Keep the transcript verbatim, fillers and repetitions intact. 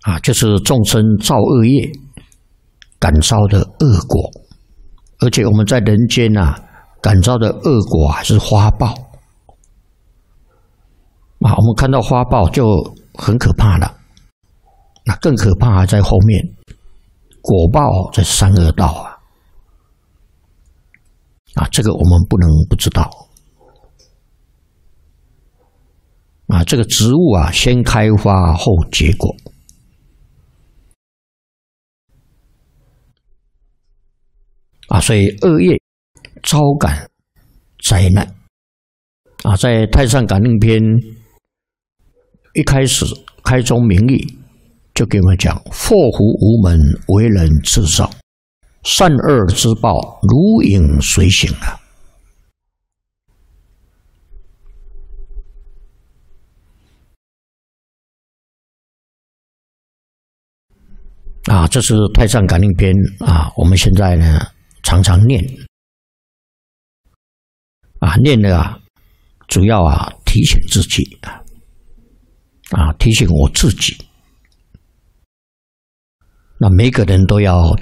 啊，就是众生造恶业感召的恶果，而且我们在人间啊，感召的恶果还是花报啊。我们看到花报就很可怕了，那更可怕还在后面，果报在三恶道啊。啊，这个我们不能不知道啊。这个植物啊，先开花后结果啊，所以恶业招感灾难啊。在《太上感应篇》一开始开宗明义就给我们讲：祸福无门，为人自造。善恶之报，如影随形啊！啊，这是《太上感应篇》啊，我们现在呢常常念啊，念的啊，主要啊提醒自己啊，啊提醒我自己。那每个人都要